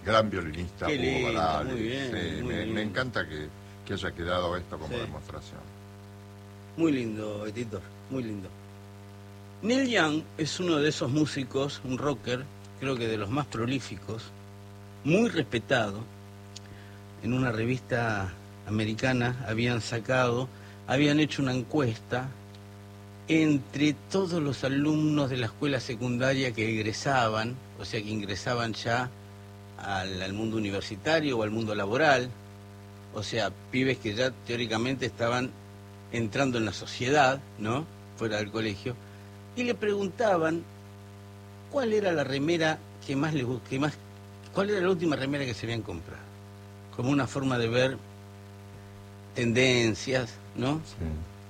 Gran violinista, Qué Hugo lindo, Barali. muy bien, Sí, muy bien. me encanta que haya quedado esto como Sí. demostración. Muy lindo, editor, muy lindo. Neil Young es uno de esos músicos, un rocker, creo que de los más prolíficos, muy respetado. En una revista americana habían hecho una encuesta entre todos los alumnos de la escuela secundaria que egresaban, o sea que ingresaban ya al mundo universitario o al mundo laboral, o sea, pibes que ya teóricamente estaban entrando en la sociedad, ¿no? Fuera del colegio, y le preguntaban cuál era la remera que más les gustaba, cuál era la última remera que se habían comprado, como una forma de ver tendencias, ¿no? Sí.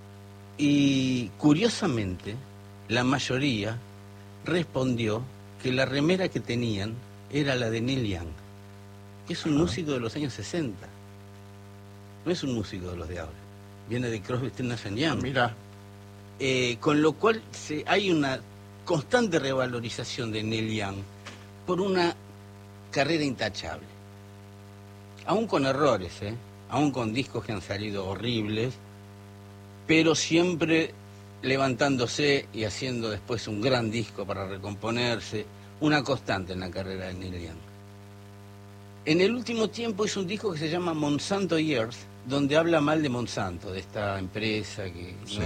Y curiosamente, la mayoría respondió que la remera que tenían era la de Neil Young, que es un músico de los años 60. No es un músico de los de ahora. Viene de Crosby, Stills, Nash & Young. Mira, Con lo cual hay una constante revalorización de Neil Young por una carrera intachable. Aún con errores, aún con discos que han salido horribles, pero siempre levantándose y haciendo después un gran disco para recomponerse, una constante en la carrera de Neil Young. En el último tiempo hizo un disco que se llama Monsanto Years, donde habla mal de Monsanto, de esta empresa que Sí.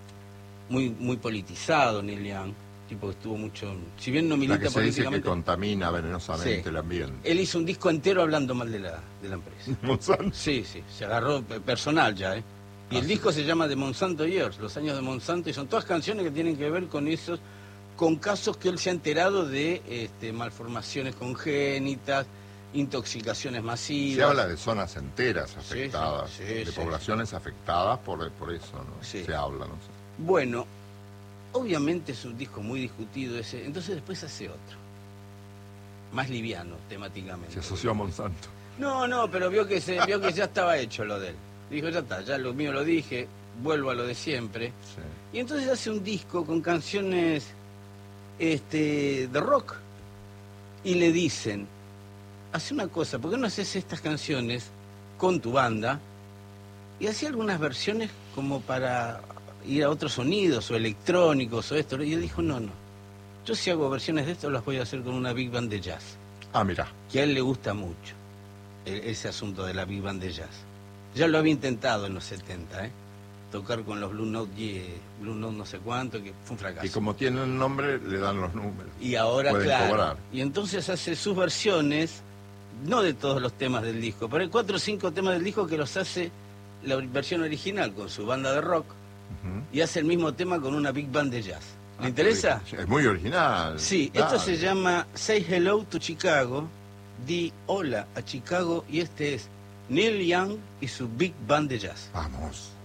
muy politizado Neil Young, tipo que estuvo mucho, si bien no milita la que se dice que políticamente, contamina venenosamente sí, el ambiente. él hizo un disco entero hablando mal de la empresa. Monsanto. Sí, se agarró personal ya, Y el disco se llama The Monsanto Years, los años de Monsanto, y son todas canciones que tienen que ver con casos que él se ha enterado de malformaciones congénitas, intoxicaciones masivas. Se habla de zonas enteras afectadas, sí, de sí, poblaciones afectadas por eso, ¿no? Sí. Se habla, no sé. Bueno, obviamente es un disco muy discutido ese, entonces después hace otro, más liviano temáticamente. Se asoció a Monsanto. No, pero vio que ya estaba hecho lo de él. Dijo, ya está, ya lo mío lo dije, vuelvo a lo de siempre. Sí. Y entonces hace un disco con canciones de rock. Y le dicen, hace una cosa, ¿por qué no haces estas canciones con tu banda? Y hacía algunas versiones como para ir a otros sonidos, o electrónicos, o esto. Y él dijo, no. Yo si hago versiones de esto las voy a hacer con una big band de jazz. Ah, mira. Que a él le gusta mucho, ese asunto de la big band de jazz. Ya lo había intentado en los 70, tocar con los Blue Note no sé cuánto, que fue un fracaso. Y como tienen nombre, le dan los números. Y ahora, pueden claro, cobrar. Y entonces hace sus versiones, no de todos los temas del disco, pero hay 4 o 5 temas del disco que los hace la versión original con su banda de rock, y hace el mismo tema con una big band de jazz. ¿Le interesa? Es muy original. Sí, Dale. esto se llama Say Hello to Chicago, di hola a Chicago, y este es Neil Young y su big band de jazz. Vamos.